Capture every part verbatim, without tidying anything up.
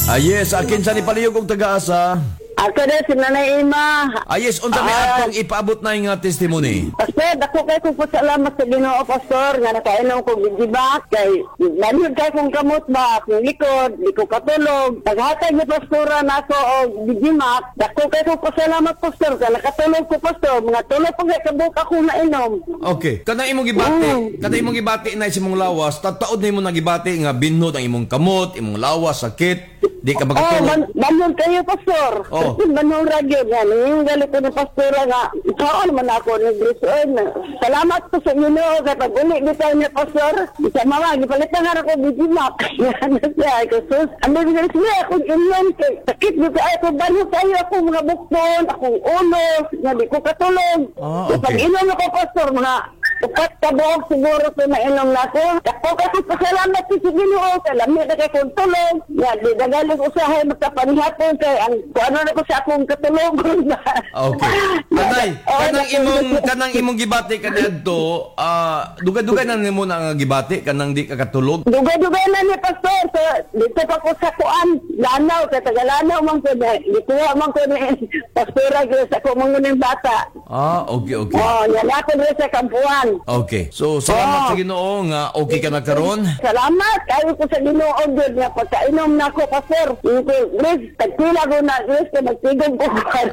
Ah, yes, akin sa ni palihog og taga-asa. Ako na si Nanay Ima. Ah, yes, unsa may Ah. atong ipaabot na yung uh, testimony? Pastor, dako kay kong pasalamat sa Ginoo, Pastor, nga nakainom ko gidibak kay nangyod kay kong kamot ba, akong likod, di ko katulog. Paghatag ni Pastora na ako og gidimak, dako kay kong pasalamat, Pastor, kay nakatulog ko, Pastor, mga tulog pa kay kabuk ako nainom. Okay, kanang imong gibati, Mm. kanang imong gibati na si mong lawas, tataod nimo na gibati nga binhod ang imong kamot, imong lawas, sakit, di ka Oh, makatulog. ban banon kayo, Pastor. Oh. Banon radyo nga. Yung galit ko ng Pastora nga, ikaw naman ako ni Grison. Salamat po sa Ginoo kay pag-uli bitaw niya, Pastor. Sa mga, gipalitan nga ako bijimak. Ano siya, Jesus. Ang bibigay siya, akong inyan kay sakit dito ako, banon kayo ako mga bukton, akong ulo, nga di ko katulog. Ah, okay. Pag-inom ako, Pastor, mga upat ka buhok siguro ko mainom na ako. Ako kasi pasalamat ko sa Ginoo. Kalamit na kay kong tulog. Nga, di nagaling usahay magkapanihapon kay ang kung ano na ko sa akong katulog. Okay. Kanay, Oh, kanang okay. imong kanang imong gibati kadto, ah dugay-dugay na nimo na nga gibati kanang di ka katulog. Dugay-dugay na ni Pastor. So, dito pa ko sa kuan. Lanaw, kay tagalanaw man ko na. Dito man ko ni Pastora ko sa kumunguning bata. Ah, okay, okay. Oh, yan ako rin sa kampuan. Okay. So, salamat Oh. sa Ginoo nga okay ka na karon. Salamat kayo ko sa Ginoo gyud nga pagkainom na ko, Pastor. Ito, Chris, tagpila ko na, Chris, ka magtigong ko.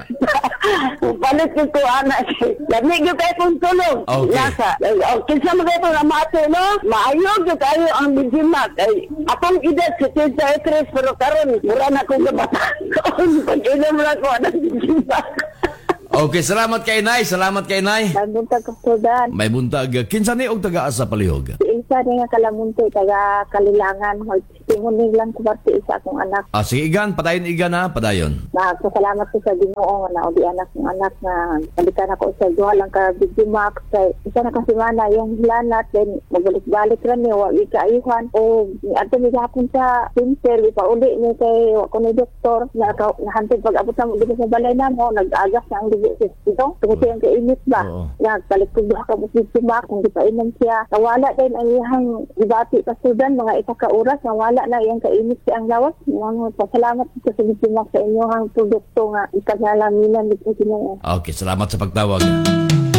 Palit ko ko, anak. Lamig yung kayo kong tulog. Okay. Nasa. O, kinsa mo kayo na mato, no? Maayog yung kayo ang bijimak. Ay, akong edad si Tita Chris, pero karon mura na kong gabata. Pag-inom na ko, anong bijimak. Okay, salamat kay Nay, salamat kay Nay. Nagbunta ko po daan. May buntag kinsa ni og taga-asa palihog. Si isa rin nga kalamunti, taga Kalilangan. Tingunig lang ko parte isa akong anak. Ah, sige igan, padayon igan ha, padayon. Nagpasalamat ko sa Ginoo na odi anak ng anak na nalikan ako sa duha lang ka Big Max. Kay isa na kasi mana yung hilanat, then magbalik-balik rin niya, wag ikaayuhan. O ato mi gapon sa center, ipauli ni kay ako ni doktor na nahantid pag-abot sa dito sa balay na mo, nag-agas na ang ito, tungkol siyang kainit ba? Oo. Nagpalit ko ba ka busig sumak, kung di pa inom siya. Nawala din ang iyang ibati pa sudan, mga itakauras, nawala na iyang kainit siya ang lawas. Mga pasalamat ko sa sumak sa inyong produkto nga, ikanalaminan dito sila. Okay, salamat sa pagtawag.